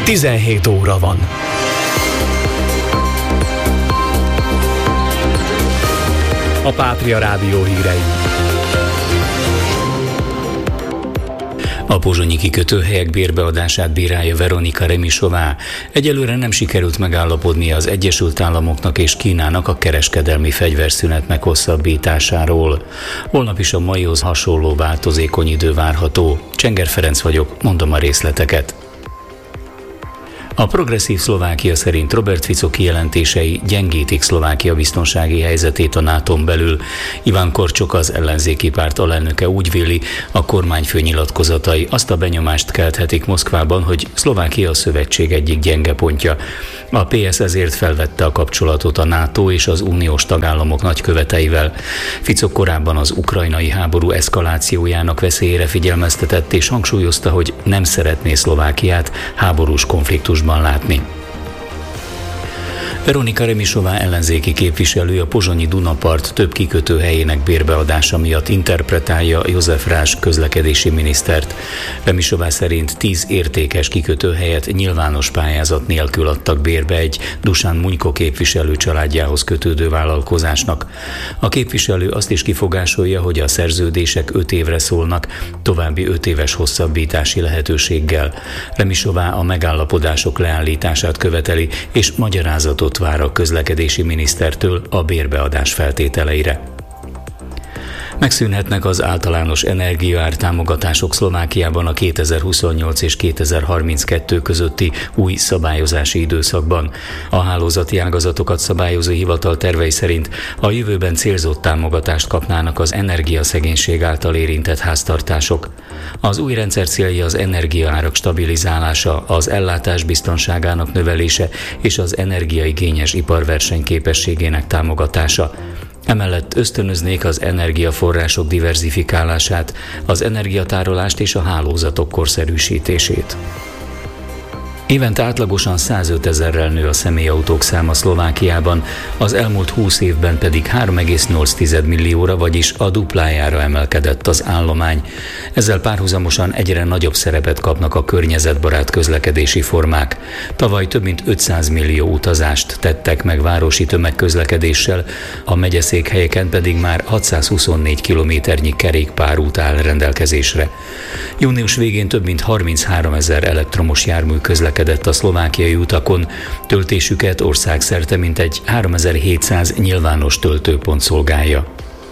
17 óra van. A Pátria Rádió hírei. A pozsonyi kikötőhelyek bérbeadását bírálja Veronika Remisová. Egyelőre nem sikerült megállapodnia az Egyesült Államoknak és Kínának a kereskedelmi fegyverszünet meghosszabbításáról. Holnap is a maihoz hasonló változékony idő várható. Csenger Ferenc vagyok, mondom a részleteket. A progresszív Szlovákia szerint Robert Fico kijelentései gyengítik Szlovákia biztonsági helyzetét a NATO-n belül. Iván Korcsok, az ellenzéki párt alelnöke úgy véli, a kormányfő nyilatkozatai azt a benyomást kelthetik Moszkvában, hogy Szlovákia a szövetség egyik gyenge pontja. A PS ezért felvette a kapcsolatot a NATO és az uniós tagállamok nagyköveteivel. Fico korábban az ukrajnai háború eszkalációjának veszélyére figyelmeztetett és hangsúlyozta, hogy nem szeretné Szlovákiát háborús konfliktusban látni. Veronika Remisová ellenzéki képviselő a pozsonyi Dunapart több kikötőhelyének bérbeadása miatt interpretálja József Rás közlekedési minisztert. Remisová szerint 10 értékes kikötőhelyet nyilvános pályázat nélkül adtak bérbe egy Dusán Munyko képviselő családjához kötődő vállalkozásnak. A képviselő azt is kifogásolja, hogy a szerződések 5 évre szólnak, további 5 éves hosszabbítási lehetőséggel. Remisová a megállapodások leállítását követeli és magyarázatot vár a közlekedési minisztertől a bérbeadás feltételeire. Megszűnhetnek az általános energiaár támogatások Szlovákiában a 2028 és 2032 közötti új szabályozási időszakban. A hálózati ágazatokat szabályozó hivatal tervei szerint a jövőben célzott támogatást kapnának az energiaszegénység által érintett háztartások. Az új rendszer célja az energiaárak stabilizálása, az ellátás biztonságának növelése és az energiaigényes ipar versenyképességének támogatása. Emellett ösztönöznék az energiaforrások diverzifikálását, az energiatárolást és a hálózatok korszerűsítését. Évente átlagosan 105 000-rel nő a személyautók száma Szlovákiában, az elmúlt 20 évben pedig 3,8 millióra, vagyis a duplájára emelkedett az állomány. Ezzel párhuzamosan egyre nagyobb szerepet kapnak a környezetbarát közlekedési formák. Tavaly több mint 500 millió utazást tettek meg városi tömegközlekedéssel, a megyeszékhelyeken pedig már 624 kilométernyi kerékpárút áll rendelkezésre. Június végén több mint 33 000 elektromos jármű közlekedett a szlovákiai utakon, töltésüket országszerte mintegy 3700 nyilvános töltőpont szolgálja.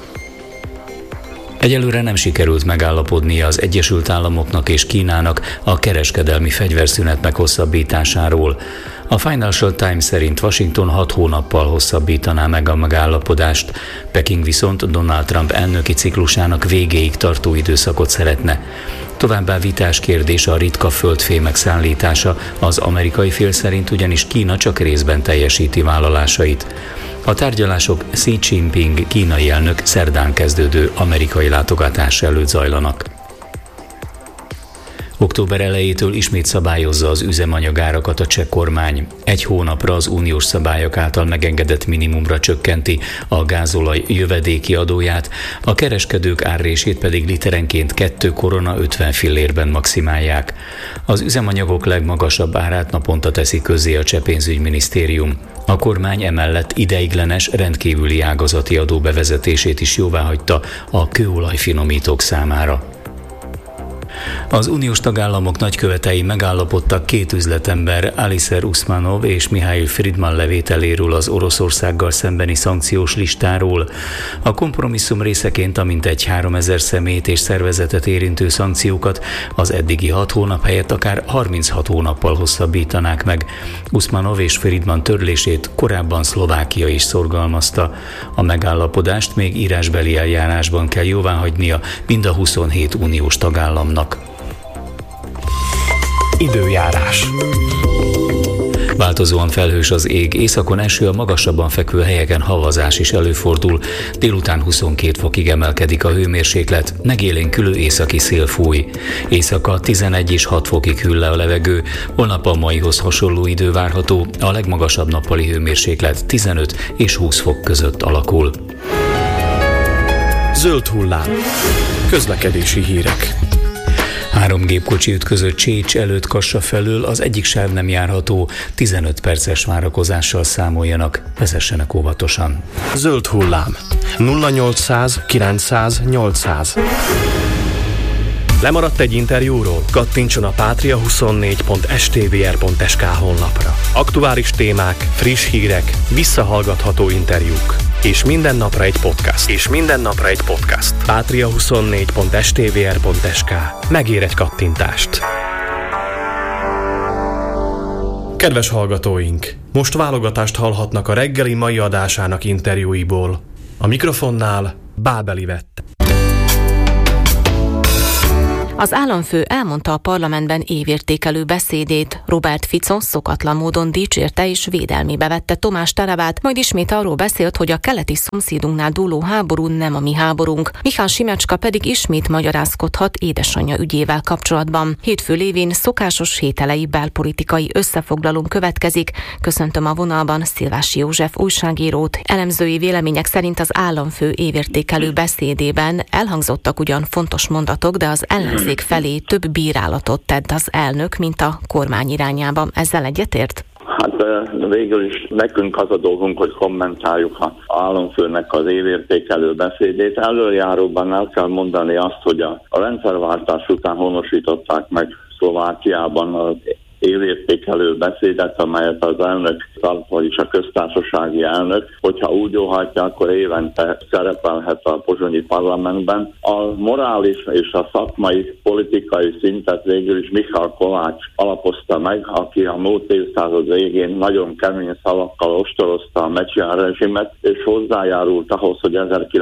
Egyelőre nem sikerült megállapodnia az Egyesült Államoknak és Kínának a kereskedelmi fegyverszünet meghosszabbításáról. A Financial Times szerint Washington 6 hónappal hosszabbítaná meg a megállapodást, Peking viszont Donald Trump elnöki ciklusának végéig tartó időszakot szeretne. Továbbá vitás kérdés a ritka földfémek szállítása, az amerikai fél szerint ugyanis Kína csak részben teljesíti vállalásait. A tárgyalások Xi Jinping kínai elnök szerdán kezdődő amerikai látogatása előtt zajlanak. Október elejétől ismét szabályozza az üzemanyagárakat a cseh kormány. 1 hónapra az uniós szabályok által megengedett minimumra csökkenti a gázolaj jövedéki adóját, a kereskedők árrését pedig literenként 2 korona 50 fillérben maximálják. Az üzemanyagok legmagasabb árát naponta teszi közzé a cseh pénzügyminisztérium. A kormány emellett ideiglenes rendkívüli ágazati adó bevezetését is jóváhagyta a kőolajfinomítók számára. Az uniós tagállamok nagykövetei megállapodtak 2 üzletember, Aliser Usmanov és Mihail Friedman levételéről az Oroszországgal szembeni szankciós listáról. A kompromisszum részeként a mintegy 3000 személyt és szervezetet érintő szankciókat az eddigi 6 hónap helyett akár 36 hónappal hosszabbítanák meg. Usmanov és Friedman törlését korábban Szlovákia is szorgalmazta. A megállapodást még írásbeli eljárásban kell jóváhagynia mind a 27 uniós tagállamnak. Időjárás. Változóan felhős az ég, északon eső, a magasabban fekvő helyeken havazás is előfordul. Délután 22 fokig emelkedik a hőmérséklet, megélénkülő északi szél fúj. Éjszaka 11 és 6 fokig hűl le a levegő, holnap a maihoz hasonló idő várható, a legmagasabb nappali hőmérséklet 15 és 20 fok között alakul. Zöld hullám. Közlekedési hírek. 3 gépkocsi ütközött Csécs előtt Kassa felől, az egyik sáv nem járható, 15 perces várakozással számoljanak, vezessenek óvatosan. Zöld hullám. 0800 900 800. Lemaradt egy interjúról? Kattintson a patria24.stvr.sk honlapra. Aktuális témák, friss hírek, visszahallgatható interjúk. És minden napra egy podcast. Patria24.stvr.sk. Megér egy kattintást. Kedves hallgatóink! Most válogatást hallhatnak a reggeli mai adásának interjúiból. A mikrofonnál Bábeli Vette. Az államfő elmondta a parlamentben évértékelő beszédét. Robert Fico szokatlan módon dicsérte és védelmébe vette Tomás Tarabát, majd ismét arról beszélt, hogy a keleti szomszédunknál dúló háború nem a mi háborunk. Mihály Simecska pedig ismét magyarázkodhat édesanyja ügyével kapcsolatban. Hétfő lévén szokásos hételei belpolitikai összefoglalón következik. Köszöntöm a vonalban Szilvási József újságírót. Elemzői vélemények szerint az államfő évértékelő beszédében elhangzottak ugyan fontos mondatok, de az ellenzék felé több bírálatot tett az elnök, mint a kormány irányába. Ezzel egyetért? Hát végül is nekünk az a dolgunk, hogy kommentáljuk az államfőnek az évértékelő beszédét. Előjáróban el kell mondani azt, hogy a rendszerváltás után honosították meg Szlovákiában az évértékelő beszédet, amelyet az elnök tart, vagyis a köztársasági elnök, hogyha úgy óhajtja, akkor évente szerepelhet a pozsonyi parlamentben. A morális és a szakmai politikai szintet végül is Michal Kovács alapozta meg, aki a múlt évszázad végén nagyon kemény szavakkal ostorozta a Mečiar rezsimet, és hozzájárult ahhoz, hogy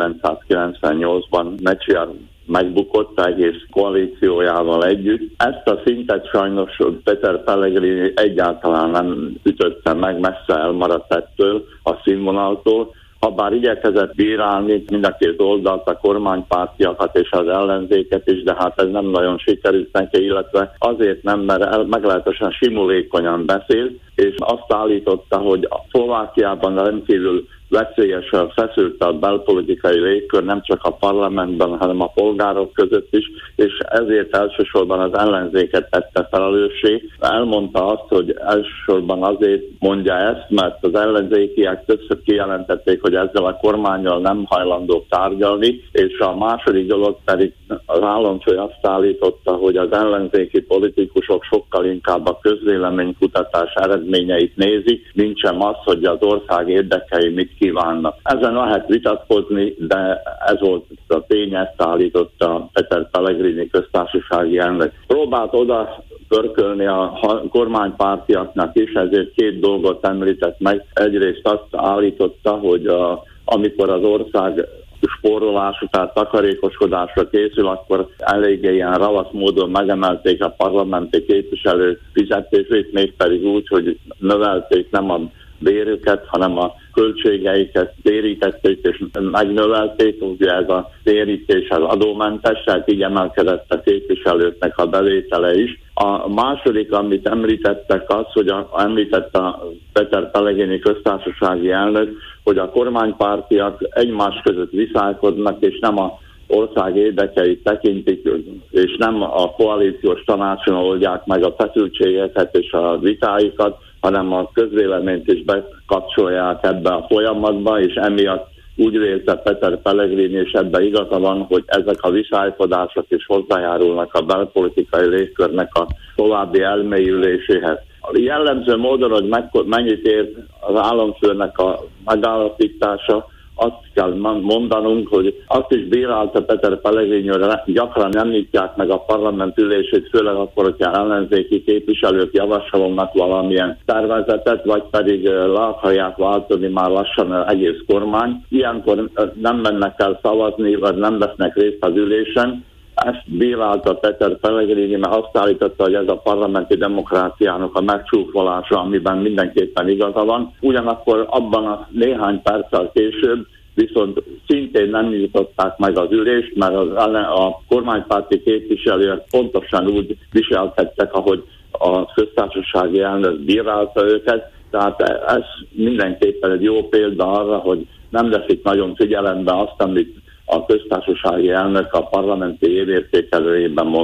1998-ban Mečiar megbukott egész koalíciójával együtt. Ezt a szintet sajnos Peter Pellegrini egyáltalán nem ütötte meg, messze elmaradt ettől a színvonaltól. Habár igyekezett bírálni mind a két oldalt, a kormánypártiakat és az ellenzéket is, de hát ez nem nagyon sikerült neki, illetve azért nem, mert meglehetősen simulékonyan beszél, és azt állította, hogy a Szlovákiában rendkívül veszélyes, feszült a belpolitikai légkör nem csak a parlamentben, hanem a polgárok között is, és ezért elsősorban az ellenzéket tette felelőssé. Elmondta azt, hogy elsősorban azért mondja ezt, mert az ellenzékiek többször kijelentették, hogy ezzel a kormánnyal nem hajlandók tárgyalni, és a második dolog pedig az államfő azt állította, hogy az ellenzéki politikusok sokkal inkább a közvéleménykutatás eredményeit nézik, mint sem az, hogy az ország érdekei mit kívánnak. Ezen lehet vitatkozni, de ez volt a tény, ezt állította Peter Pellegrini köztársasági elnök. Próbált oda pörkölni a kormánypártiaknak is, ezért két dolgot említett meg. Egyrészt azt állította, hogy amikor az ország spórolásra, tehát takarékoskodásra készül, akkor eléggé ilyen ravasz módon megemelték a parlamenti képviselők fizetését, mégpedig úgy, hogy növelték nem a bérüket, hanem a költségeiket térítették és megnövelték, ugye ez a térítés az adómentes, tehát így emelkedett a képviselőknek a bevétele is. A második, amit említettek az, hogy említette a Peter Pellegrini köztársasági elnök, hogy a kormánypártiak egymás között viszálykodnak, és nem a ország érdekeit tekintik, és nem a koalíciós tanácson oldják meg a feszültségeket és a vitáikat, hanem a közvéleményt is bekapcsolják ebbe a folyamatba, és emiatt úgy vélte Peter Pellegrini, és ebben igaza van, hogy ezek a viszálykodások is hozzájárulnak a belpolitikai légkörnek a további elmélyüléséhez. Jellemző módon, hogy mennyit ér az államfőnek a megállapítása, azt kell mondanunk, hogy azt is bírálta Peter Pellegrini, hogy gyakran nem nyitják meg a parlament ülését, főleg akkor, hogyha ellenzéki képviselők javasolnak valamilyen tervezetet, vagy pedig le akarják váltani már lassan az egész kormány. Ilyenkor nem mennek el szavazni, vagy nem vesznek részt az ülésen. Ezt bírálta Peter Pellegrini, mert azt állította, hogy ez a parlamenti demokráciának a megcsúfolása, amiben mindenképpen igaza van. Ugyanakkor abban a néhány perccel később viszont szintén nem nyitották meg az ülést, mert a kormánypárti képviselők pontosan úgy viselkedtek, ahogy a köztársasági elnök bírálta őket. Tehát ez mindenképpen egy jó példa arra, hogy nem veszik nagyon figyelembe azt, amit a köztársasági elnök a parlamenti évértékelőjében mondott.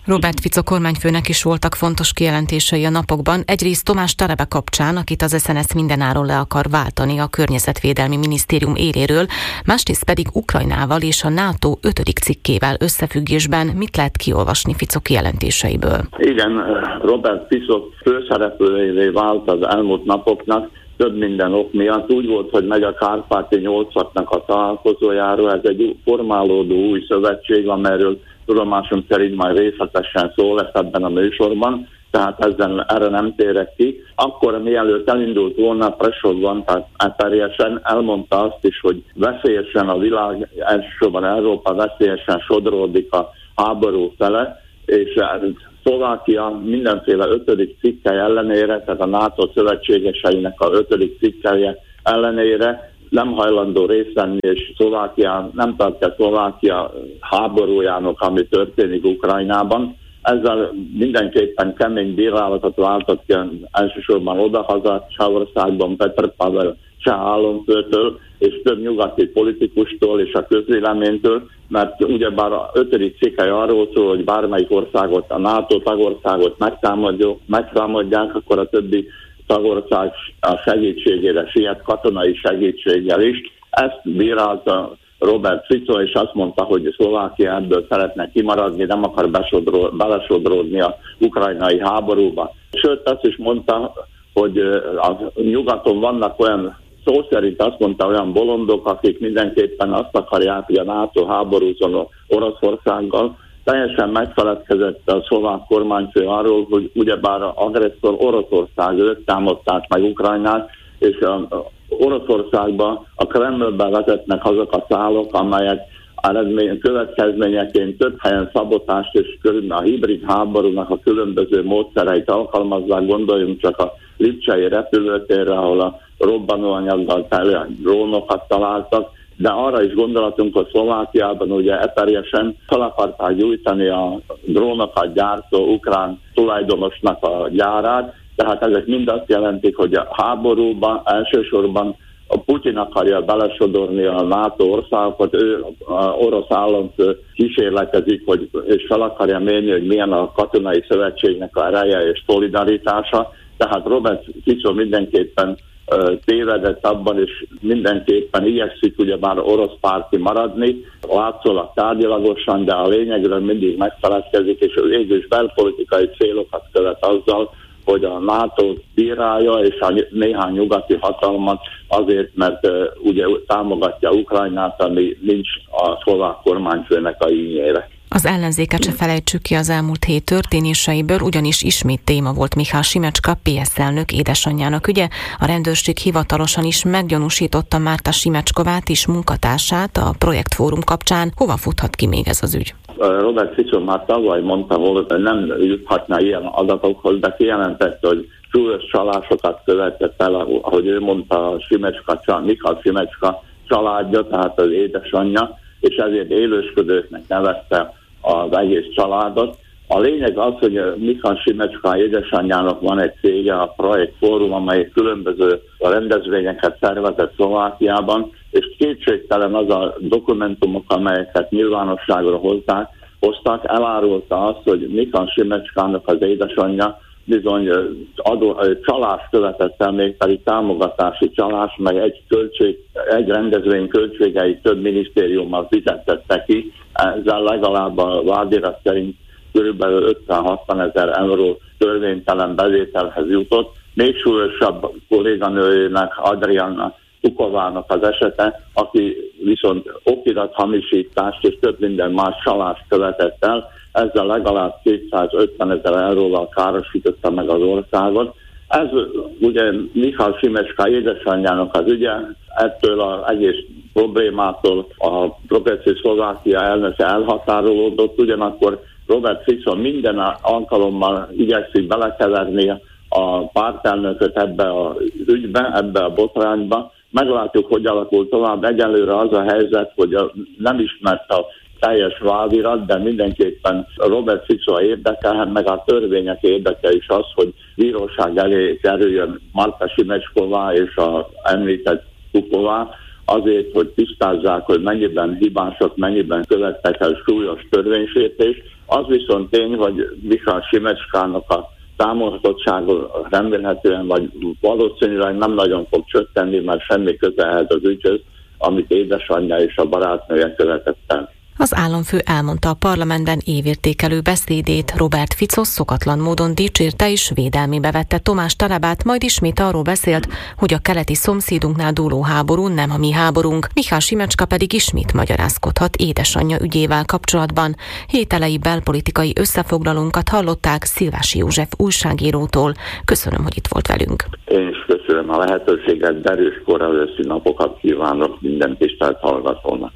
Robert Fico kormányfőnek is voltak fontos kijelentései a napokban. Egyrészt Tomás Taraba kapcsán, akit az SNS mindenáron le akar váltani a Környezetvédelmi Minisztérium éléről, másrészt pedig Ukrajnával és a NATO 5. cikkével összefüggésben mit lehet kiolvasni Fico kijelentéseiből? Igen, Robert Fico főszereplőjévé vált az elmúlt napoknak, több minden ok miatt. Úgy volt, hogy megy a Kárpáti 8-nak a találkozójára, ez egy formálódó új szövetség, amelyről tudomásom szerint majd részletesen szó lesz ebben a műsorban, tehát erre nem térek ki. Akkor mielőtt elindult volna Presovban, tehát teljesen elmondta azt is, hogy veszélyesen a világ, elsősorban Európa veszélyesen sodródik a háború fele, és Szlovákia mindenféle 5. cikkely ellenére, tehát a NATO szövetségeseinek a 5. cikkelje ellenére nem hajlandó részt venni, és Szlovákia nem tartja Szlovákia háborújának, ami történik Ukrajnában. Ezzel mindenképpen kemény bírálatot váltott ki elsősorban odahaza Csehországban Petr Pavel cseh államfőtől, és több nyugati politikustól és a közvéleménytől, mert ugyebár a 5. cikkely arról szól, hogy bármelyik országot, a NATO tagországot megtámadják, akkor a többi tagország a segítségére siet, katonai segítséggel is. Ezt bírálta Robert Fico, és azt mondta, hogy Szlovákia ebből szeretne kimaradni, nem akar belesodródni a ukrajnai háborúba. Sőt, azt is mondta, hogy a nyugaton vannak olyan, szó szerint azt mondta, olyan bolondok, akik mindenképpen azt akarják, hogy a NATO háborúzon Oroszországgal. Teljesen megfeledkezett a szlovák kormányfő arról, hogy ugyebár az agresszor Oroszország, ők támadták meg Ukrajnát, és Oroszországba, a Kremlben vezetnek azok a szálok, amelyek következményeként több helyen szabotást és a hibrid háborúnak a különböző módszereit alkalmazzák. Gondoljunk csak a lipcsei repülőtérre, ahol a robbanóanyaggal tele drónokat találtak, de arra is gondolatunk, hogy Szlovákiában ugye eperjesen fel akarták gyújtani a drónokat gyártó ukrán tulajdonosnak a gyárát, tehát ezek mind azt jelentik, hogy a háborúban elsősorban a Putyin akarja belesodorni a NATO országokat, ő az orosz államfő kísérletezik, és fel akarja mérni, hogy milyen a katonai szövetségnek a ereje és szolidaritása. Tehát Robert Fico mindenképpen tévedett abban, és mindenképpen igyekszik ugyebár orosz párti maradni, látszólag tárgyilagosan, de a lényegről mindig megfeledkezik, és végül is belpolitikai célokat követ azzal, hogy a NATO bírálja, és a néhány nyugati hatalmat azért, mert ugye támogatja Ukrajnát, ami nincs a szlovák kormányfőnek a ínyére. Az ellenzéket se felejtsük ki az elmúlt hét történéseiből, ugyanis ismét téma volt Michal Simecska, PSZ elnök édesanyjának ügye. A rendőrség hivatalosan is meggyanúsította Márta Simeckovát is munkatársát a projektfórum kapcsán. Hova futhat ki még ez az ügy? Robert Fico már tavaly mondta, hogy nem juthatna ilyen adatokhoz, de kijelentette, hogy súlyos csalásokat követett el, ahogy ő mondta, Michal Simecska családja, tehát az édesanyja, és ezért élősködőknek nevezte az egész családot. A lényeg az, hogy Michal Simecska édesanyjának van egy cége, a Projektfórum, amely különböző rendezvényeket szervezett Szlovákiában, és kétségtelen az a dokumentumok, amelyeket nyilvánosságra hozták, elárulta azt, hogy Michal Simecskának az édesanyja bizony csalást követett el, mégpedig támogatási csalás, meg egy rendezvény költségeit több minisztériummal fizettette ki, ezzel legalább a vádirat szerint kb. 50-60 ezer euró törvénytelen bevételhez jutott. Még súlyosabb kolléganőjének, Adriana Tukovának az esete, aki viszont okirathamisítást és több minden más csalást követett el, ezzel legalább 250 ezer euróval károsította meg az országot. Ez ugye Michal Simecska édesanyjának az ügye, ettől az egész problémától a Progresszív Szlovákia elnöke elhatárolódott, ugyanakkor Robert Fico minden alkalommal igyekszik belekeverni a pártelnököt ebbe az ügybe, ebbe a botrányba. Meglátjuk, hogy alakul tovább. Egyelőre az a helyzet, hogy nem ismert a teljes vádirat, de mindenképpen Robert Fico érdeke, meg a törvények érdeke is az, hogy bíróság elé kerüljön Márta Simecková és a említett Tuková, azért, hogy tisztázzák, hogy mennyiben hibások, mennyiben követtek el súlyos törvénysértést. Az viszont tény, hogy Mihály Simecskának a támogatottsága remélhetően, vagy valószínűleg nem nagyon fog csökkenni, mert semmi köze ehhez az ügyhöz, amit édesanyja és a barátnője követett el. Az államfő elmondta a parlamentben évértékelő beszédét, Robert Fico szokatlan módon dicsérte és védelmébe vette Tomás Tarabát, majd ismét arról beszélt, hogy a keleti szomszédunknál dúló háború nem a mi háborunk. Mihály Simecska pedig ismét magyarázkodhat édesanyja ügyével kapcsolatban. Hét elejé belpolitikai összefoglalónkat hallották Szilvási József újságírótól. Köszönöm, hogy itt volt velünk. Én is köszönöm a lehetőséget, derűs korrelőszi napokat kívánok minden tisztelt hallgatónak.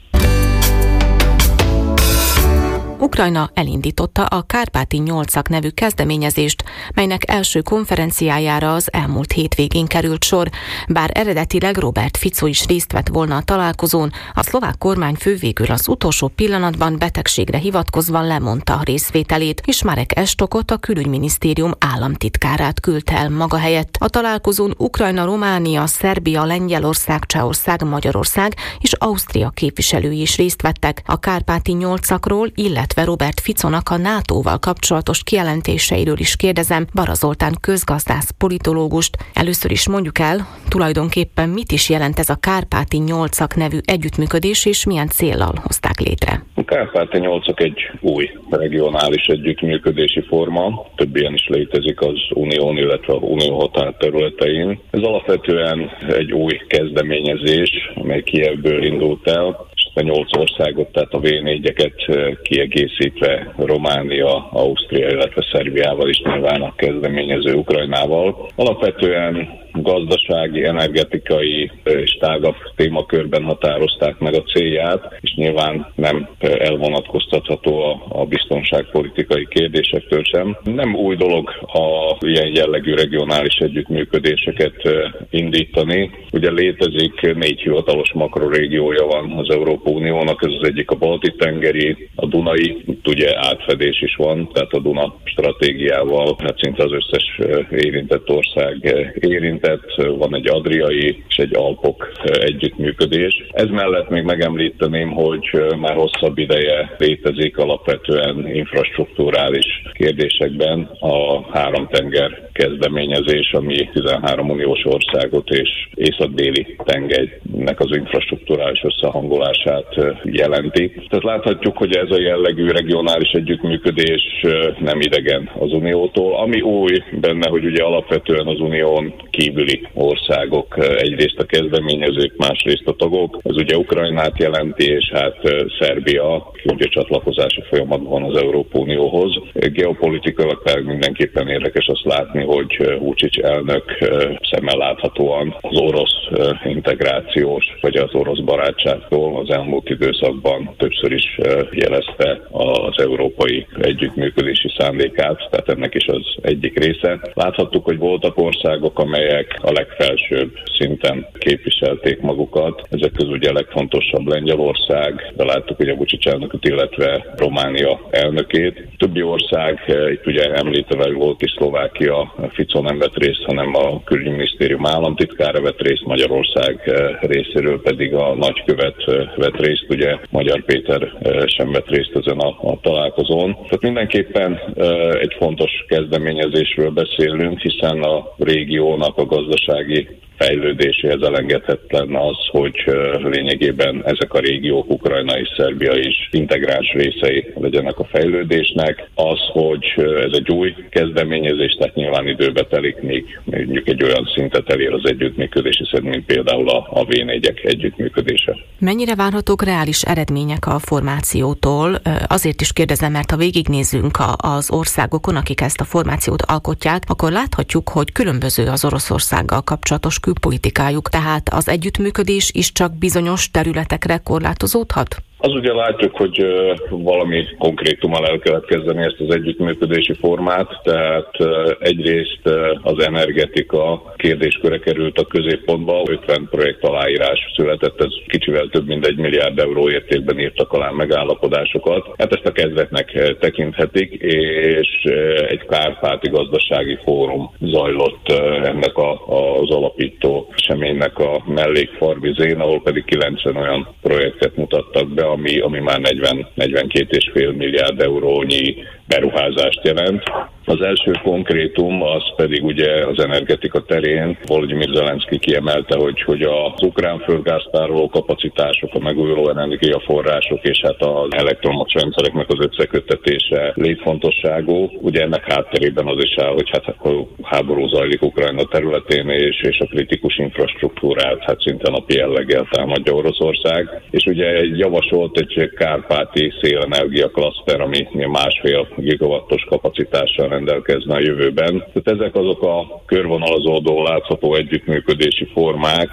Ukrajna elindította a Kárpáti Nyolcak nevű kezdeményezést, melynek első konferenciájára az elmúlt hétvégén került sor. Bár eredetileg Robert Fico is részt vett volna a találkozón, a szlovák kormányfő végül az utolsó pillanatban betegségre hivatkozva lemondta a részvételét, és Marek Estokot, a külügyminisztérium államtitkárát küldte el maga helyett. A találkozón Ukrajna, Románia, Szerbia, Lengyelország, Csehország, Magyarország és Ausztria képviselői is részt vettek. A Kárpáti Nyolcakról, illetve Robert Ficónak a NATO-val kapcsolatos kijelentéseiről is kérdezem Bara Zoltán közgazdász politológust. Először is mondjuk el, tulajdonképpen mit is jelent ez a Kárpáti Nyolcak nevű együttműködés, és milyen céllal hozták létre? A Kárpáti Nyolcak egy új regionális együttműködési forma, több ilyen is létezik az unión, illetve a unió határterületein. Ez alapvetően egy új kezdeményezés, amely Kijevből indult el, a 8 országot, tehát a V4-eket kiegészítve Románia, Ausztria, illetve Szerbiával is nyilván a kezdeményező Ukrajnával. Alapvetően gazdasági, energetikai és tágabb témakörben határozták meg a célját, és nyilván nem elvonatkoztatható a biztonságpolitikai kérdésektől sem. Nem új dolog ilyen jellegű regionális együttműködéseket indítani. Ugye létezik 4 hivatalos makrorégiója van az Európai Uniónak, ez az egyik a Balti-tengeri, a Dunai, itt ugye átfedés is van, tehát a Duna stratégiával hát szinte az összes érintett ország érintett, van egy adriai és egy alpok együttműködés. Ez mellett még megemlíteném, hogy már hosszabb ideje létezik alapvetően infrastrukturális kérdésekben a 3 tenger kezdeményezés, ami 13 uniós országot és észak-déli tengernek az infrastrukturális összehangolását jelenti. Tehát láthatjuk, hogy ez a jellegű regionális együttműködés nem idegen az uniótól. Ami új benne, hogy ugye alapvetően az unión kívüli országok, egyrészt a kezdeményezők, másrészt a tagok. Ez ugye Ukrajnát jelenti, és hát Szerbia, ugye csatlakozási folyamatban az Európai Unióhoz. Geopolitikailag pedig mindenképpen érdekes azt látni, hogy Vučić elnök szemmel láthatóan az orosz integrációs, vagy az orosz barátságtól az elmúlt időszakban többször is jelezte az európai együttműködési szándékát, tehát ennek is az egyik része. Láthattuk, hogy voltak országok, amelyek a legfelsőbb szinten képviselték magukat. Ezek közül ugye a legfontosabb Lengyelország, de láttuk ugye Vučić elnököt, illetve Románia elnökét. Többi ország, itt ugye említve volt is Szlovákia, Fico nem vett részt, hanem a külügyminisztérium államtitkára vett részt, Magyarország részéről pedig a nagykövet vett részt, ugye Magyar Péter sem vett részt ezen a találkozón. Tehát mindenképpen egy fontos kezdeményezésről beszélünk, hiszen a régiónak a gazdasági fejlődéséhez elengedhetetlen az, hogy lényegében ezek a régiók, Ukrajna és Szerbia is integráns részei legyenek a fejlődésnek. Az, hogy ez egy új kezdeményezés, tehát nyilván időbe telik, még mondjuk egy olyan szintet elér az együttműködés, hiszen mint például a V4-ek együttműködése. Mennyire várhatók reális eredmények a formációtól? Azért is kérdezem, mert ha végignézzünk az országokon, akik ezt a formációt alkotják, akkor láthatjuk, hogy különböző az Oroszországgal kapcsolatos külpolitikájuk, tehát az együttműködés is csak bizonyos területekre korlátozódhat? Az ugye látjuk, hogy valami konkrétummal el kellett kezdeni ezt az együttműködési formát, tehát egyrészt az energetika kérdésköre került a középpontba, 50 projekt aláírás született, ez kicsivel több mint 1 milliárd euró értékben írtak alá megállapodásokat. Hát ezt a kezdetnek tekinthetik, és egy kárpáti gazdasági fórum zajlott ennek az alapító eseménynek a mellékfarvizén, ahol pedig 90 olyan projektet mutattak be, ami már 40-42,5 milliárd eurónyi beruházást jelent. Az első konkrétum az pedig ugye az energetika terén. Volodymyr Zelenszky kiemelte, hogy az ukrán földgáztároló kapacitások, a megújuló energiaforrások és hát az elektromos rendszereknek az összeköttetése létfontosságú. Ugye ennek hátterében az is áll, hogy hát háború zajlik Ukrajna területén, és a kritikus infrastruktúrát hát szinte napi jelleggel támadja Oroszország. És ugye javasolt egy kárpáti szélenergia klaszter, ami 1,5 gigawattos kapacitással rendelkezne a jövőben. Tehát ezek azok a körvonalazódó, látható együttműködési formák,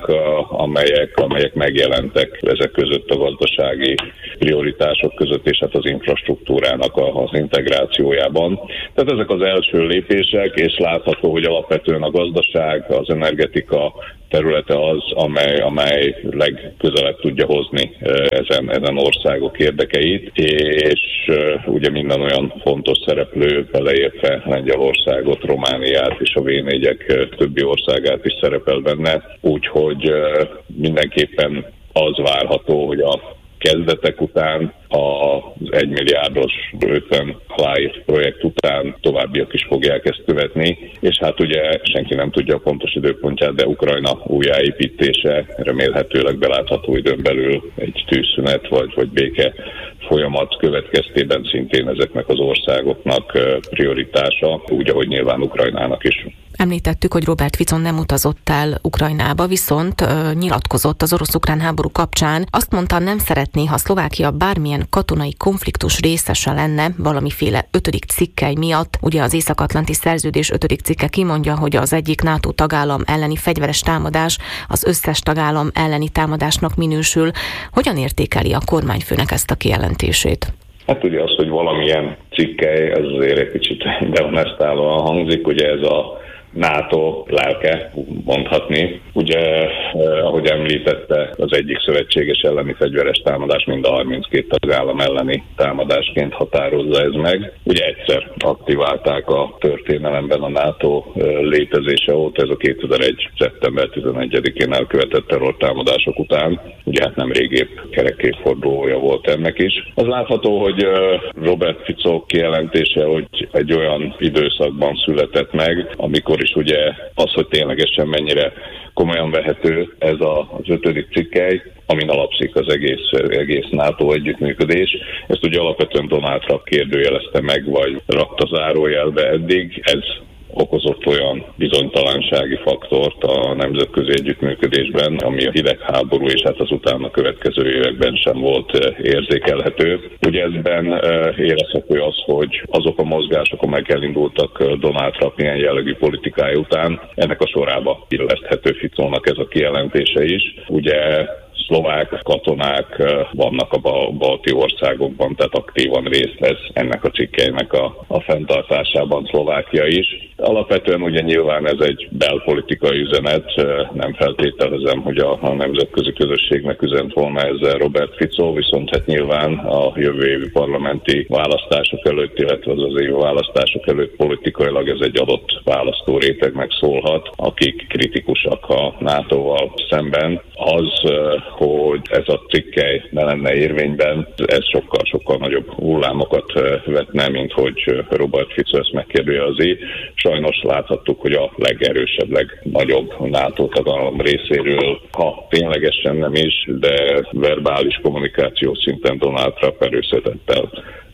amelyek megjelentek ezek között a gazdasági prioritások között, és hát az infrastruktúrának az integrációjában. Tehát ezek az első lépések, és látható, hogy alapvetően a gazdaság, az energetika területe az, amely legközelebb tudja hozni ezen országok érdekeit, és ugye minden olyan fontos szereplő, beleértve Lengyelországot, Romániát és a V4-ek többi országát is szerepel benne, úgyhogy mindenképpen az várható, hogy a kezdetek után, az 1 milliárdos 50 aláírt projekt után továbbiak is fogják ezt követni, és hát ugye senki nem tudja a pontos időpontját, de Ukrajna újjáépítése remélhetőleg belátható időn belül egy tűzszünet vagy béke folyamat következtében szintén ezeknek az országoknak prioritása, úgy, ahogy nyilván Ukrajnának is. Említettük, hogy Robert Fico nem utazott el Ukrajnába, viszont nyilatkozott az orosz-ukrán háború kapcsán. Azt mondta, nem szeretné, ha Szlovákia bármilyen katonai konfliktus részese lenne valamiféle 5. cikkely miatt. Ugye az Észak-atlanti szerződés 5. cikke kimondja, hogy az egyik NATO tagállam elleni fegyveres támadás az összes tagállam elleni támadásnak minősül. Hogyan értékeli a kormányfőnek ezt a kijelentését? Hát ugye az, hogy valamilyen cikkely, ez azért egy kicsit dehonestálóan hangzik, ugye ez a NATO lelke, mondhatni. Ugye, ahogy említette, az egyik szövetséges elleni fegyveres támadás mind a 32 tagállam elleni támadásként határozza ez meg. Ugye egyszer aktiválták a történelemben a NATO létezése óta, ez a 2001. szeptember 11-én elkövetett terrortámadások után. Ugye hát nem régébb kerek évfordulója volt ennek is. Az látható, hogy Robert Fico kijelentése, hogy egy olyan időszakban született meg, amikor is ugye az, hogy ténylegesen mennyire komolyan vehető ez az 5. cikkely, amin alapszik az egész NATO együttműködés. Ezt ugye alapvetően Donald Trump kérdőjelezte meg, vagy rakta zárójelbe eddig. Ez okozott olyan bizonytalansági faktort a nemzetközi együttműködésben, ami a hidegháború és hát az utána következő években sem volt érzékelhető. Ugye ezben érezhető az, hogy azok a mozgások, amelyek elindultak Donald Trump ilyen jellegű politikája után, ennek a sorába illeszthető Ficónak ez a kijelentése is. Ugye szlovák katonák vannak a balti országokban, tehát aktívan részt vesz ennek a cikkelynek a fenntartásában Szlovákia is. Alapvetően ugye nyilván ez egy belpolitikai üzenet, nem feltételezem, hogy a nemzetközi közösségnek üzent volna ezzel Robert Fico, viszont hát nyilván a jövő évi parlamenti választások előtt, illetve az évi választások előtt politikailag ez egy adott választórétegnek szólhat, akik kritikusak a NATO-val szemben. Az, hogy ez a cikkely ne lenne érvényben, ez sokkal nagyobb hullámokat vetne, mint hogy Robert Fico ezt megkérdőjelezi. Sajnos láthattuk, hogy a legerősebb, legnagyobb NATO tagállam részéről, ha ténylegesen nem is, de verbális kommunikáció szinten Donald Trump erőszatettel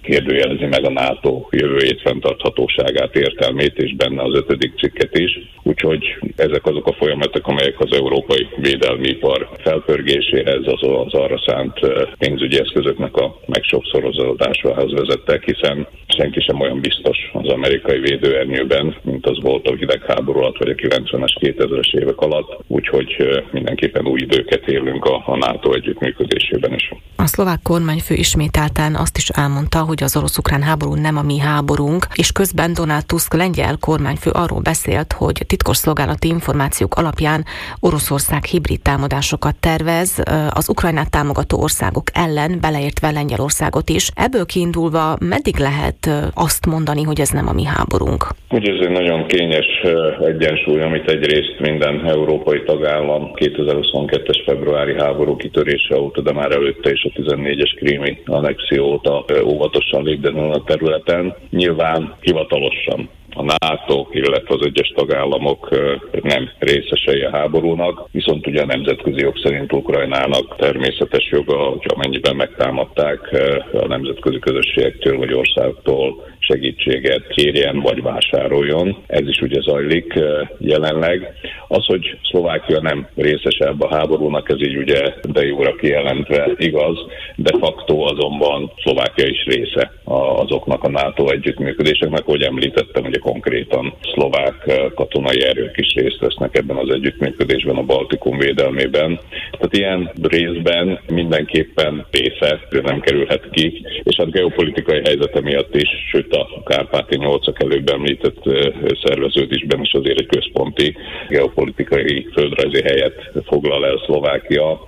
kérdőjelezi meg a NATO jövőjét, fenntarthatóságát, értelmét, és benne az 5. cikket is. Úgyhogy ezek azok a folyamatok, amelyek az európai védelmi ipar felpörgéséhez, az arra szánt pénzügyi eszközöknek a megsokszorozódásához vezettek, hiszen senki sem olyan biztos az amerikai védőernyőben, mint az volt a hidegháború alatt, vagy a 90-es, 2000-es évek alatt, úgyhogy mindenképpen új időket élünk a NATO együttműködésében is. A szlovák kormányfő ismételten azt is elmondta, hogy az orosz-ukrán háború nem a mi háborúnk, és közben Donald Tusk lengyel kormányfő arról beszélt, hogy titkosszolgálati információk alapján Oroszország hibrid támadásokat tervez az Ukrajnát támogató országok ellen, beleértve Lengyelországot is. Ebből kiindulva meddig lehet azt mondani, hogy ez nem a mi háborúnk? Ugye ez egy nagyon kényes egyensúly, amit egyrészt minden európai tagállam 2022-es februári háború kitörése óta, de már előtte is a 14-es krími annexió óta óvatosan lépden a területen. Nyilván hivatalosan a NATO, illetve az egyes tagállamok nem részesei a háborúnak, viszont ugye a nemzetközi jog szerint Ukrajnának természetes joga, hogy amennyiben megtámadták a nemzetközi közösségektől vagy országoktól segítséget kérjen vagy vásároljon. Ez is ugye zajlik jelenleg. Az, hogy Szlovákia nem részes ebbe a háborúnak, ez így ugye de jóra kijelentve igaz, de facto azonban Szlovákia is része azoknak a NATO együttműködéseknek, ahogy említettem, ugye konkrétan szlovák katonai erők is részt vesznek ebben az együttműködésben, a Baltikum védelmében. Tehát ilyen részben mindenképpen része, nem kerülhet ki, és hát geopolitikai helyzete miatt is, sőt a Kárpáti nyolcak előbb említett szerveződésben is azért egy központi geopolitikai földrajzi helyet foglal el Szlovákia.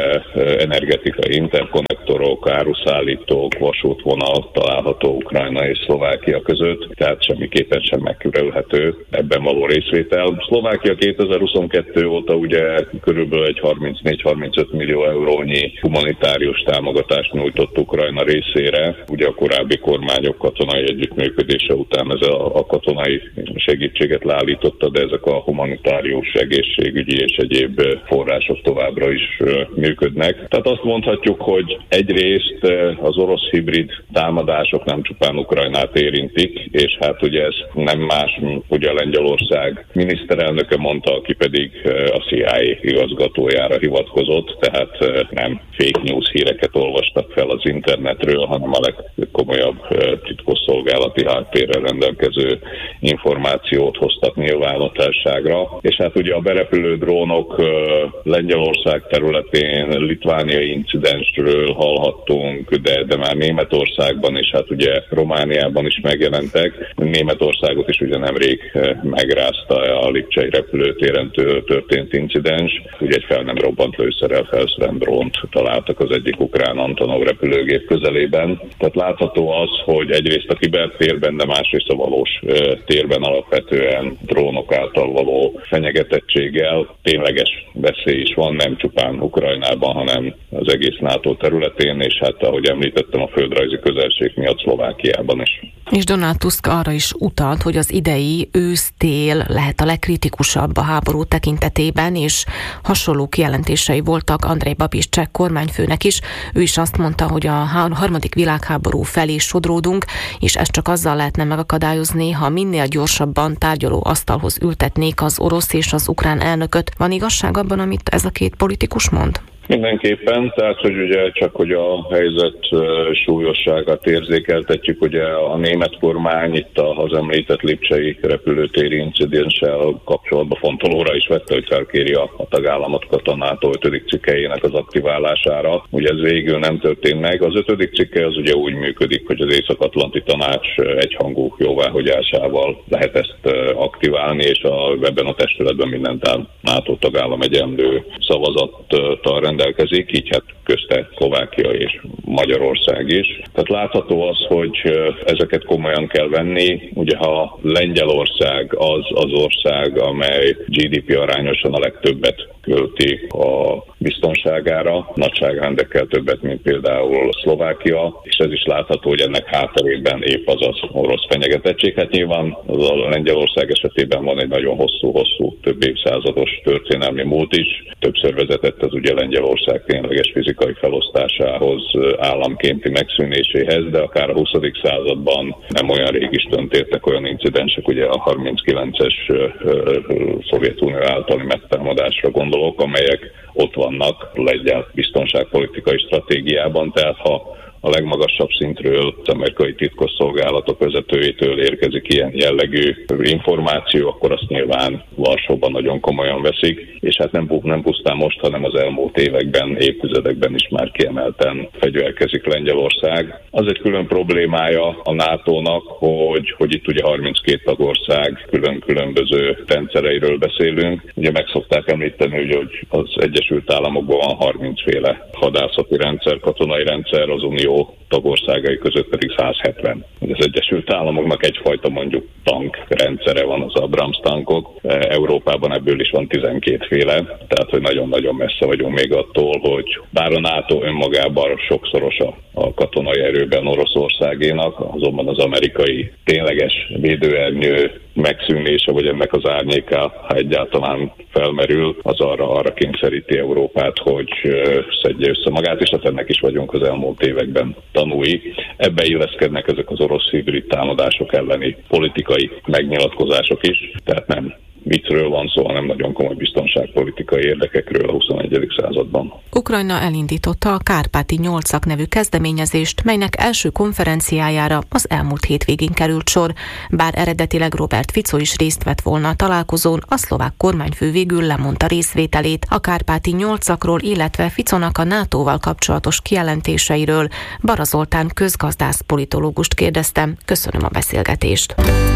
Energetikai interkonnektorok, áruszállítók, vasútvonal található Ukrajna és Szlovákia között, tehát semmiképpen sem megkerülhető ebben való részvétel. Szlovákia 2022 óta ugye körülbelül egy 34-35 millió eurónyi humanitárius támogatást nyújtott Ukrajna részére. Ugye a korábbi kormányok katonai együttműködése után ez a katonai segítséget leállította, de ezek a humanitárius, egészségügyi és egyéb források továbbra is működnek. Tehát azt mondhatjuk, hogy egyrészt az orosz hibrid támadások nem csupán Ukrajnát érintik, és hát ugye ez nem más, ugye Lengyelország miniszterelnöke mondta, aki pedig a CIA igazgatójára hivatkozott, tehát nem fake news híreket olvastak fel az internetről, hanem a legkomolyabb titkosszolgálati háttérrel rendelkező információt hoztak nyilvánosságra. És hát ugye a berepülő drónok Lengyelország területén litvániai incidensről hallhattunk, de már Németországban és hát ugye Romániában is megjelentek. Németországot is ugye nemrég megrázta a lipcsei repülőtéren történt incidens. Ugye egy fel nem robbant lőszerrel felszerelt drónt találtak az egyik ukrán Antonov repülőgép közelében. Tehát látható az, hogy egyrészt a kibertérben, de másrészt a valós térben alapvetően drónok által való fenyegetettséggel tényleges veszély is van, nem csupán Ukrajnában, hanem az egész NATO területén, és hát ahogy említettem, a földrajzi közelség miatt Szlovákiában is. És Donald Tusk arra is utalt, hogy az idei ősz-tél lehet a legkritikusabb a háború tekintetében, és hasonló kijelentései voltak Andrej Babiš cseh kormányfőnek is. Ő is azt mondta, hogy a harmadik világháború felé sodródunk, és ezt csak azzal lehetne megakadályozni, ha minél gyorsabban tárgyaló asztalhoz ültetnék az orosz és az ukrán elnököt. Van igazság abban, amit ez a két politikus mond? Mindenképpen, tehát hogy ugye csak hogy a helyzet súlyosságát érzékeltetjük, ugye a német kormány itt az említett lipcsei repülőtéri incidenssel kapcsolatban fontolóra is vette, hogy felkéri a tagállamokat a NATO 5. cikkeinek az aktiválására. Ugye ez végül nem történt meg. Az 5. cikke az ugye úgy működik, hogy az Észak-Atlanti Tanács egyhangú jóváhagyásával lehet ezt aktiválni, és ebben a testületben minden NATO tagállam egyenlő szavazattal rendelkezik, így hát közte Szlovákia és Magyarország is. Tehát látható az, hogy ezeket komolyan kell venni. Ugye ha Lengyelország az ország, amely GDP arányosan a legtöbbet költi a biztonságára, nagyságrendekkel többet, mint például Szlovákia, és ez is látható, hogy ennek hátterében épp az orosz fenyegetettség. Hát nyilván a Lengyelország esetében van egy nagyon hosszú, több évszázados történelmi múlt is. Többször vezetett az ugye Lengyelország tényleges fizikai etnikai felosztásához, államkénti megszűnéséhez, de akár a 20. században nem olyan rég is történtek olyan incidensek, ugye a 39-es Szovjetunió általi megtámadásra gondolok, amelyek ott vannak lengyel biztonságpolitikai stratégiában, tehát ha a legmagasabb szintről, az amerikai titkosszolgálatok vezetőitől érkezik ilyen jellegű információ, akkor azt nyilván Varsóban nagyon komolyan veszik, és hát nem pusztán most, hanem az elmúlt években, évtizedekben is már kiemelten fegyverkezik Lengyelország. Az egy külön problémája a NATO-nak, hogy itt ugye 32 tagország különböző rendszereiről beszélünk. Ugye meg szokták említeni, hogy az Egyesült Államokban van 30 féle hadászati rendszer, katonai rendszer, az Unió tagországai között pedig 170. Az Egyesült Államoknak egyfajta mondjuk tankrendszere van, az Abrams tankok. Európában ebből is van 12 féle, tehát hogy nagyon-nagyon messze vagyunk még attól, hogy bár a NATO önmagában sokszoros a katonai erőben Oroszországénak, azonban az amerikai tényleges védőernyő megszűnése, vagy ennek az árnyéka, ha egyáltalán felmerül, az arra kényszeríti Európát, hogy szedje össze magát, és hát ennek is vagyunk az elmúlt években tanúi. Ebbe illeszkednek ezek az orosz hibrid támadások elleni politikai megnyilatkozások is, tehát nem viccről van szó, hanem nagyon komoly biztonságpolitikai érdekekről a 21. században. Ukrajna elindította a Kárpáti 8-ak nevű kezdeményezést, melynek első konferenciájára az elmúlt hétvégén került sor. Bár eredetileg Robert Fico is részt vett volna a találkozón, a szlovák kormányfő végül lemondta részvételét. A Kárpáti 8-akról, illetve Ficónak a NATO-val kapcsolatos kijelentéseiről Bara Zoltán közgazdász politológust kérdeztem. Köszönöm a beszélgetést.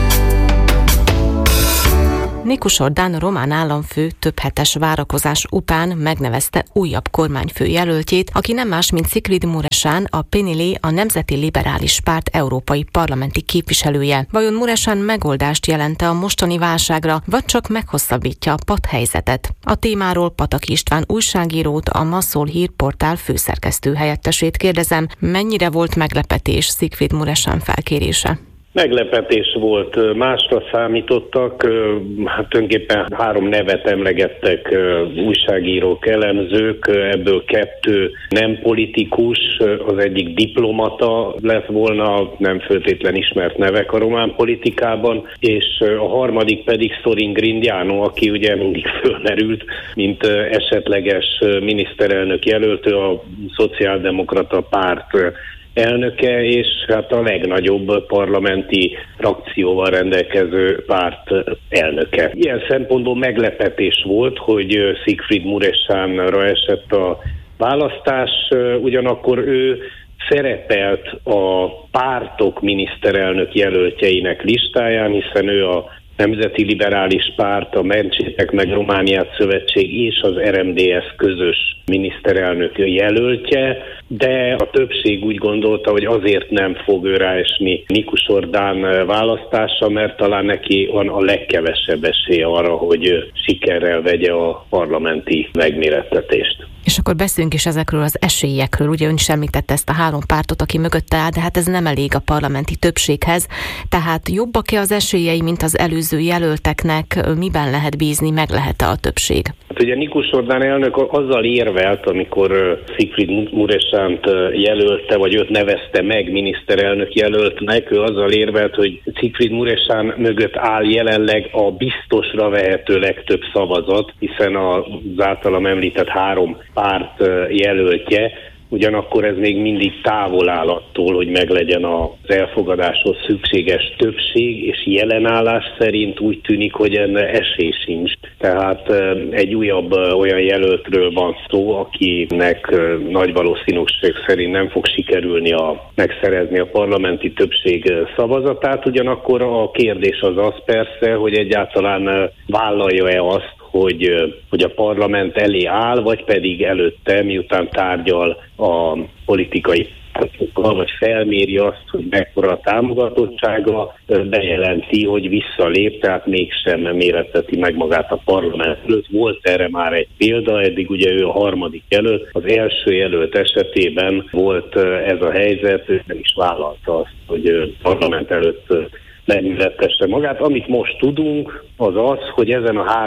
Nikus Orbán román államfő több hetes várakozás után megnevezte újabb kormányfő jelöltjét, aki nem más, mint Sigrid Muresan, a PNL, a Nemzeti Liberális Párt európai parlamenti képviselője. Vajon Muresan megoldást jelente a mostani válságra, vagy csak meghosszabbítja a patthelyzetet? A témáról Pataki István újságírót, a Ma Szól hírportál főszerkesztő helyettesét kérdezem, mennyire volt meglepetés Sigrid Muresan felkérése? Meglepetés volt, másra számítottak, hát tulajdonképpen 3 nevet emlegettek újságírók, elemzők, ebből 2 nem politikus, az egyik diplomata lett volna, nem feltétlen ismert nevek a román politikában, és a harmadik pedig Sorin Grindiano, aki ugye mindig fölmerült, mint esetleges miniszterelnök jelöltő, a szociáldemokrata párt elnöke, és hát a legnagyobb parlamenti frakcióval rendelkező párt elnöke. Ilyen szempontból meglepetés volt, hogy Sigrid Muresanra esett a választás, ugyanakkor ő szerepelt a pártok miniszterelnök jelöltjeinek listáján, hiszen ő a Nemzeti Liberális Párt, a Mentsétek meg Romániát Szövetség és az RMDS közös miniszterelnök jelöltje, de a többség úgy gondolta, hogy azért nem fog ő ráesni Nikus Orbán választása, mert talán neki van a legkevesebb esélye arra, hogy sikerrel vegye a parlamenti megmérettetést. És akkor beszéljünk is ezekről az esélyekről. Ugye ön is említette ezt a 3 pártot, aki mögötte áll, de hát ez nem elég a parlamenti többséghez. Tehát jobbak-e az esélyei, mint az előző jelölteknek? Miben lehet bízni, meg lehet-e a többség? Hát ugye Nikus Orbán elnök azzal érvelt, amikor Sigrid Muresant jelölte, vagy őt nevezte meg miniszterelnök jelöltnek, ő azzal érvelt, hogy Sigrid Muresan mögött áll jelenleg a biztosra vehető legtöbb szavazat, hiszen az általam említett 3 párt jelöltje, ugyanakkor ez még mindig távol áll attól, hogy meglegyen az elfogadáshoz szükséges többség, és jelenállás szerint úgy tűnik, hogy ennek esély sincs. Tehát egy újabb olyan jelöltről van szó, akinek nagy valószínűség szerint nem fog sikerülni megszerezni a parlamenti többség szavazatát, ugyanakkor a kérdés az persze, hogy egyáltalán vállalja-e azt, hogy a parlament elé áll, vagy pedig előtte, miután tárgyal a politikai pártokkal, vagy felméri azt, hogy mekkora a támogatottsága, bejelenti, hogy visszalép, tehát mégsem méretteti meg magát a parlament előtt. Volt erre már egy példa, eddig ugye ő a 3. jelölt, az első jelölt esetében volt ez a helyzet, ő nem is vállalta azt, hogy parlament előtt megmérettesse magát. Amit most tudunk, az az, hogy ezen a 3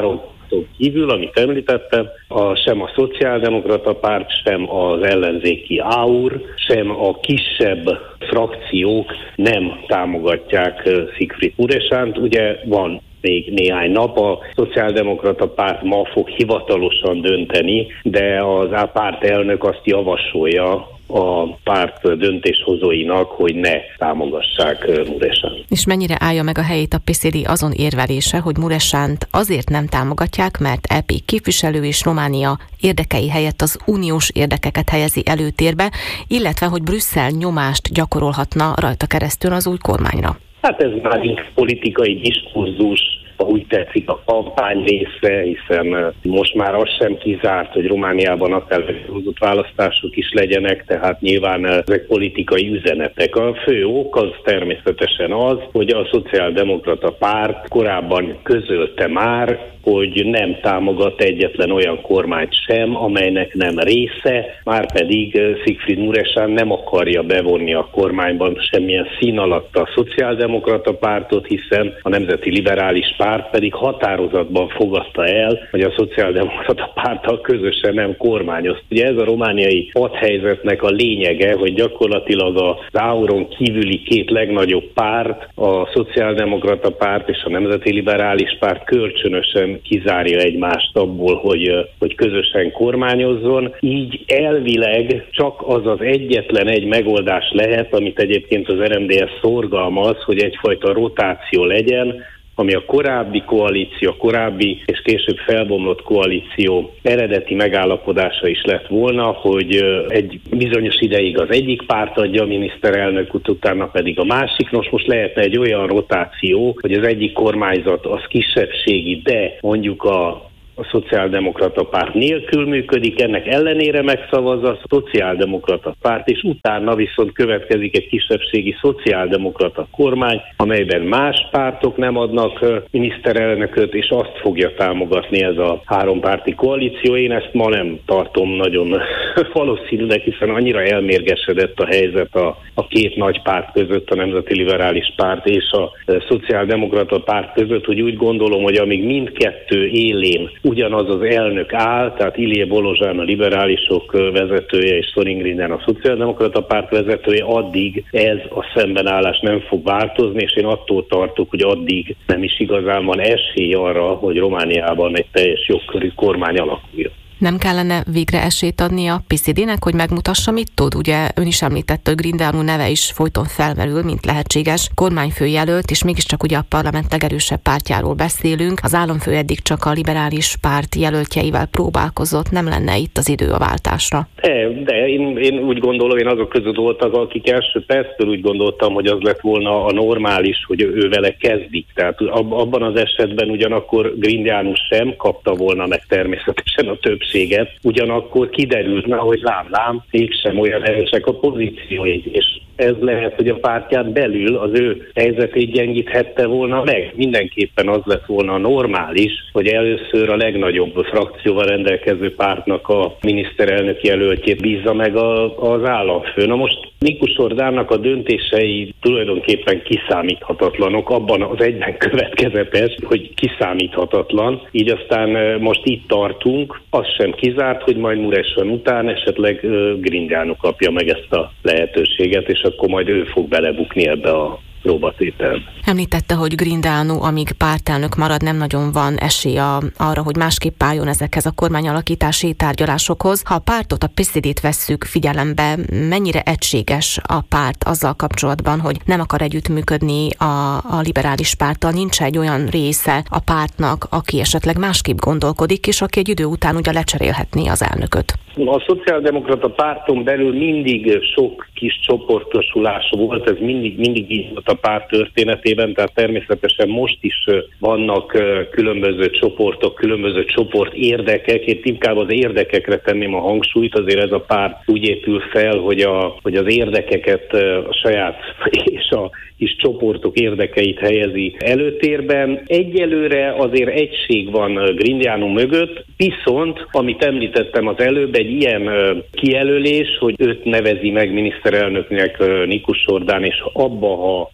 párton kívül, amit említettem, sem a szociáldemokrata párt, sem az ellenzéki AUR, sem a kisebb frakciók nem támogatják Siegfried Muresánt. Ugye van még néhány nap, a szociáldemokrata párt ma fog hivatalosan dönteni, de az párt elnök azt javasolja a párt döntéshozóinak, hogy ne támogassák Muresánt. És mennyire állja meg a helyét a PSD azon érvelése, hogy Muresánt azért nem támogatják, mert EP képviselő és Románia érdekei helyett az uniós érdekeket helyezi előtérbe, illetve hogy Brüsszel nyomást gyakorolhatna rajta keresztül az új kormányra? Hát ez már politikai diskurzus, ha úgy tetszik, a kampány része, hiszen most már az sem kizárt, hogy Romániában akár hozott választások is legyenek, tehát nyilván ezek politikai üzenetek. A fő ok az természetesen az, hogy a szociáldemokrata párt korábban közölte már, hogy nem támogat egyetlen olyan kormányt sem, amelynek nem része, márpedig Siegfried Muresan nem akarja bevonni a kormányban semmilyen szín alatt a szociáldemokrata pártot, hiszen a Nemzeti Liberális Párt pedig határozatban fogadta el, hogy a szociáldemokrata párttal közösen nem kormányoz. Ugye ez a romániai padhelyzetnek a lényege, hogy gyakorlatilag az AUR-on kívüli két legnagyobb párt, a szociáldemokrata párt és a Nemzeti Liberális Párt kölcsönösen kizárja egymást abból, hogy közösen kormányozzon. Így elvileg csak az az egyetlen egy megoldás lehet, amit egyébként az RMDSZ szorgalmaz, hogy egyfajta rotáció legyen, ami a korábbi koalíció, korábbi és később felbomlott koalíció eredeti megállapodása is lett volna, hogy egy bizonyos ideig az egyik párt adja a miniszterelnökut, utána pedig a másik. Most lehetne egy olyan rotáció, hogy az egyik kormányzat az kisebbségi, de mondjuk a szociáldemokrata párt nélkül működik, ennek ellenére megszavazza a szociáldemokrata párt, és utána viszont következik egy kisebbségi szociáldemokrata kormány, amelyben más pártok nem adnak miniszterelnököt, és azt fogja támogatni ez a hárompárti koalíció. Én ezt ma nem tartom nagyon valószínűleg, hiszen annyira elmérgesedett a helyzet a két nagy párt között, a Nemzeti Liberális Párt és a szociáldemokrata párt között, hogy úgy gondolom, hogy amíg mindkettő élén ugyanaz az elnök áll, tehát Ilie Bolozsán a liberálisok vezetője és Sorin Grinden a szociáldemokrata párt vezetője, addig ez a szembenállás nem fog változni, és én attól tartok, hogy addig nem is igazán van esély arra, hogy Romániában egy teljes jogkörű kormány alakuljon. Nem kellene végre esélyt adni a PSD-nek, hogy megmutassa, mit tud? Ugye ön is említette, hogy Grindeanu neve is folyton felmerül, mint lehetséges kormányfőjelölt, és mégiscsak ugye a parlament legerősebb pártjáról beszélünk. Az államfő eddig csak a liberális párt jelöltjeivel próbálkozott, nem lenne itt az idő a váltásra? De én úgy gondolom, én azok között voltak, akik első perctől úgy gondoltam, hogy az lett volna a normális, hogy ő vele kezdik. Tehát abban az esetben ugyanakkor Grindeanu sem kapta volna meg természetesen a többséget, ugyanakkor kiderült, hogy lám, mégsem olyan erősek a pozíciói, és ez lehet, hogy a pártján belül az ő helyzetét gyengíthette volna meg. Mindenképpen az lett volna normális, hogy először a legnagyobb frakcióval rendelkező pártnak a miniszterelnök jelöltjét bízza meg az államfő. Na most Nikus Ordának a döntései tulajdonképpen kiszámíthatatlanok, abban az egyben következetes, hogy kiszámíthatatlan. Így aztán most itt tartunk, az sem kizárt, hogy majd Muresan után esetleg Grindeanu kapja meg ezt a lehetőséget, és akkor majd ő fog belebukni ebbe a próbatételbe. Említette, hogy Grindeanu, amíg pártelnök marad, nem nagyon van esélye arra, hogy másképp álljon ezekhez a kormányalakítási tárgyalásokhoz. Ha a pártot, a PSD-t vesszük figyelembe, mennyire egységes a párt azzal kapcsolatban, hogy nem akar együttműködni a liberális párttal, nincs egy olyan része a pártnak, aki esetleg másképp gondolkodik, és aki egy idő után ugye lecserélhetné az elnököt? A szociáldemokrata párton belül mindig sok kis csoportosulás volt, ez mindig így volt a párt történetében, tehát természetesen most is vannak különböző csoportok, különböző csoport érdekek. Én inkább az érdekekre tenném a hangsúlyt, azért ez a párt úgy épül fel, hogy az érdekeket a saját és a kis csoportok érdekeit helyezi előtérben. Egyelőre azért egység van Grindeanu mögött, viszont, amit említettem az előbb, egy ilyen kijelölés, hogy őt nevezi meg miniszterelnöknek Nikus Ordán, és abba, ha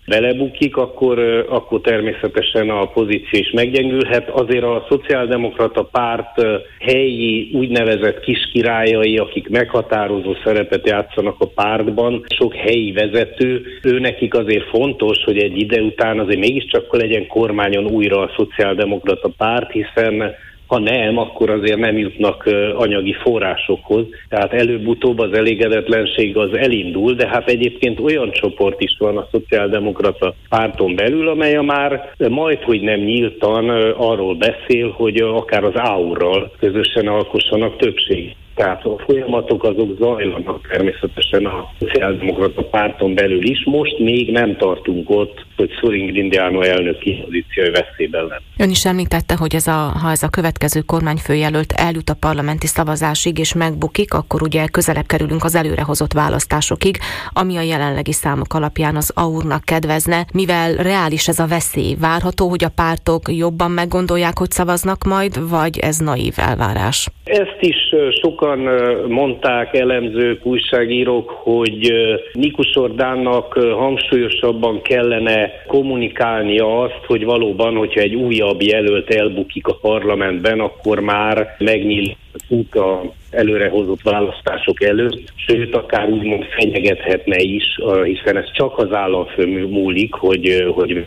belebukik, akkor természetesen a pozíció is meggyengülhet. Azért a szociáldemokrata párt helyi úgynevezett kiskirályai, akik meghatározó szerepet játszanak a pártban, sok helyi vezető, nekik azért fontos, hogy egy ide után azért mégiscsak legyen kormányon újra a szociáldemokrata párt, hiszen ha nem, akkor azért nem jutnak anyagi forrásokhoz. Tehát előbb-utóbb az elégedetlenség az elindul, de hát egyébként olyan csoport is van a szociáldemokrata párton belül, amely már majdhogy nem nyíltan arról beszél, hogy akár az AUR-ral közösen alkossanak többséget. Tehát a folyamatok azok zajlanak természetesen a szociáldemokrata párton belül is. Most még nem tartunk ott, hogy Sorin Grindeanu elnöki pozíciói veszélyben lenne. Ön is említette, hogy ha ez a következő kormányfőjelölt eljut a parlamenti szavazásig és megbukik, akkor ugye közelebb kerülünk az előrehozott választásokig, ami a jelenlegi számok alapján az AUR-nak kedvezne. Mivel reális ez a veszély, várható, hogy a pártok jobban meggondolják, hogy szavaznak majd, vagy ez naív elvárás? Ezt is sokan mondták, elemzők, újságírók, hogy Nikus Ordánnak hangsúlyosabban kellene kommunikálnia azt, hogy valóban, hogyha egy újabb jelölt elbukik a parlamentben, akkor már megnyílik út a előrehozott választások előtt, sőt, akár úgymond fenyegethetne is, hiszen ez csak az államfő múlik, hogy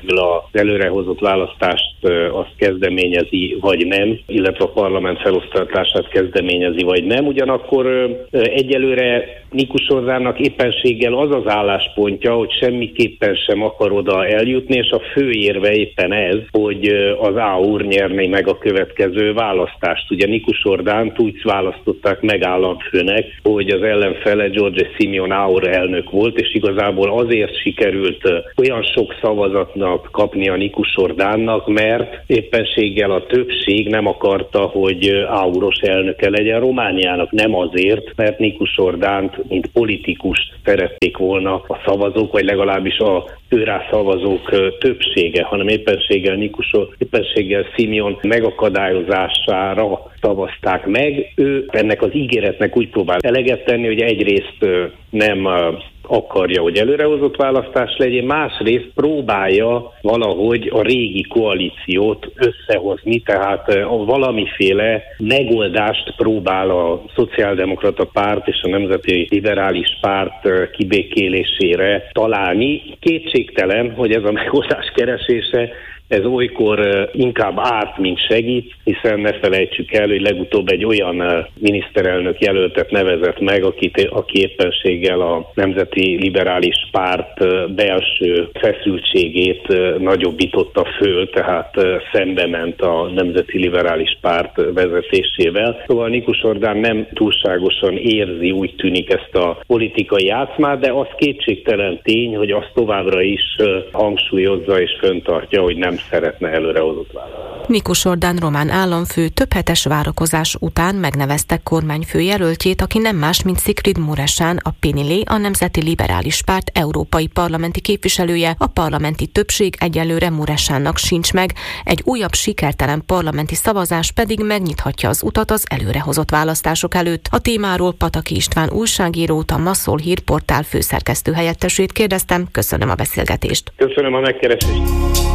az előrehozott választást azt kezdeményezi, vagy nem, illetve a parlament felosztatását kezdeményezi, vagy nem. Ugyanakkor egyelőre Nikus Ordánnak éppenséggel az az álláspontja, hogy semmiképpen sem akar oda eljutni, és a fő érve éppen ez, hogy az AUR nyerné meg a következő választást. Ugye Nikus Ordánt úgy választották meg államfőnek, hogy az ellenfele George Simeon AUR elnök volt, és igazából azért sikerült olyan sok szavazatnak kapni a Nikus Ordánnak, mert éppenséggel a többség nem akarta, hogy AUR-os elnöke legyen Romániának. Nem azért, mert Nikus Ordánt, mint politikust szerették volna a szavazók, vagy legalábbis a őrá szavazók többsége, hanem éppenséggel Simeon megakadályozására szavazták meg. Ő ennek az ígéretnek úgy próbál eleget tenni, hogy egyrészt nem akarja, hogy előrehozott választás legyen, másrészt próbálja valahogy a régi koalíciót összehozni, tehát valamiféle megoldást próbál a szociáldemokrata párt és a nemzeti liberális párt kibékélésére találni. Kétségtelen, hogy ez a megoldás keresése ez olykor inkább árt, mint segít, hiszen ne felejtsük el, hogy legutóbb egy olyan miniszterelnök jelöltet nevezett meg, aki éppenséggel a Nemzeti Liberális Párt belső feszültségét nagyobbította föl, tehát szembe ment a Nemzeti Liberális Párt vezetésével. Szóval Nikus Ordán nem túlságosan érzi, úgy tűnik, ezt a politikai játszmát, de az kétségtelen tény, hogy azt továbbra is hangsúlyozza és fenntartja, hogy nem szeretne előrehozott választ. Nikus Ordán román államfő több hetes várakozás után megnevezte kormányfőjelöltjét, aki nem más, mint Sigrid Muresan, a PNL, a Nemzeti Liberális Párt európai parlamenti képviselője. A parlamenti többség egyelőre Muresannak sincs meg, egy újabb sikertelen parlamenti szavazás pedig megnyithatja az utat az előrehozott választások előtt. A témáról Pataki István újságírót, a Ma Szól hírportál főszerkesztő helyettesét kérdeztem. Köszönöm a beszélgetést. Köszönöm a megkeresést.